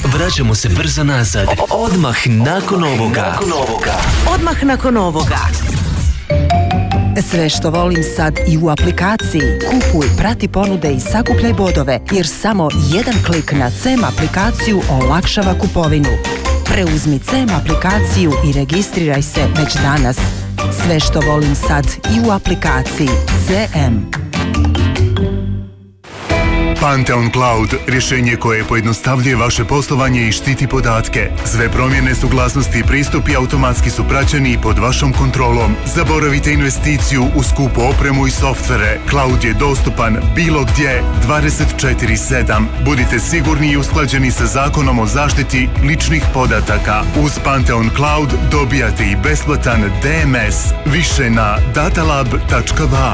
vraćamo se brzo nazad. Odmah nakon ovoga. Odmah nakon ovoga. Sve što volim sad i u aplikaciji. Kupuj, prati ponude i sakupljaj bodove, jer samo jedan klik na CEM aplikaciju olakšava kupovinu. Preuzmi CEM aplikaciju i registriraj se već danas. Sve što volim sad i u aplikaciji CEM. Pantheon Cloud, rješenje koje pojednostavljuje vaše poslovanje i štiti podatke. Sve promjene, suglasnosti i pristupi automatski su praćeni i pod vašom kontrolom. Zaboravite investiciju u skupu opremu i softvere. Cloud je dostupan bilo gdje, 24/7. Budite sigurni i usklađeni sa zakonom o zaštiti ličnih podataka. Uz Pantheon Cloud dobijate i besplatan DMS. Više na datalab.ba.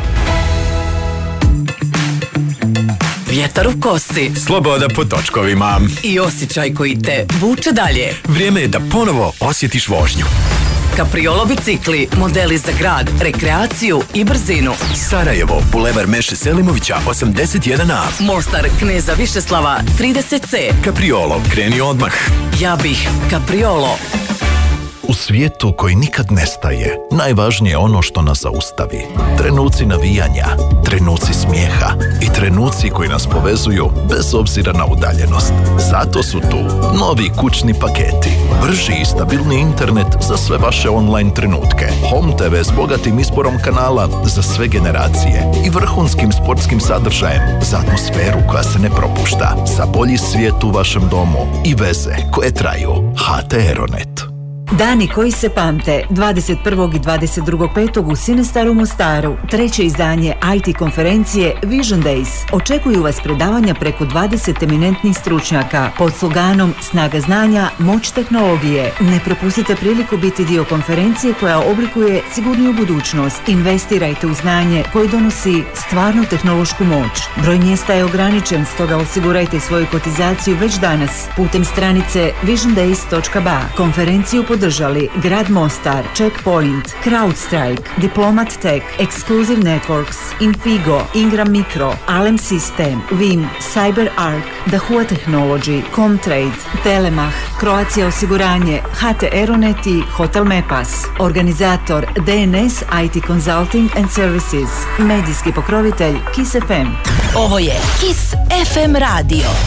Vjetar u kosi. Sloboda po točkovima. I osjećaj koji te vuče dalje. Vrijeme je da ponovo osjetiš vožnju. Capriolo bicikli, modeli za grad, rekreaciju i brzinu. Sarajevo, Bulevar Meše Selimovića, 81A. Mostar, Kneza Višeslava, 30C. Capriolo, kreni odmah. Ja bih Capriolo. U svijetu koji nikad nestaje, najvažnije je ono što nas zaustavi. Trenuci navijanja, trenuci smijeha i trenuci koji nas povezuju bez obzira na udaljenost. Zato su tu novi kućni paketi. Brži i stabilni internet za sve vaše online trenutke. Home TV s bogatim izborom kanala za sve generacije i vrhunskim sportskim sadržajem za atmosferu koja se ne propušta. Za bolji svijet u vašem domu i veze koje traju. HT Aeronet. Dani koji se pamte, 21. i 22.5. u Cinestaru Mostaru, treće izdanje IT konferencije Vision Days. Očekuju vas predavanja preko 20 eminentnih stručnjaka pod sloganom Snaga znanja, moć tehnologije. Ne propustite priliku biti dio konferencije koja oblikuje sigurniju budućnost. Investirajte u znanje koje donosi stvarnu tehnološku moć. Broj mjesta je ograničen, stoga osigurajte svoju kotizaciju već danas putem stranice visiondays.ba. Konferenciju podržali Grad Mostar, Checkpoint, CrowdStrike, Diplomat Tech, Exclusive Networks, Infigo, Ingram Micro, Alem System, Vim, CyberArk, Dahua Technology, Comtrade, Telemach, Croatia Osiguranje, HT Aeronet i Hotel Mapas. Organizator DNS IT Consulting and Services. Medijski pokrovitelj Kiss FM. Ovo je Kiss FM radio.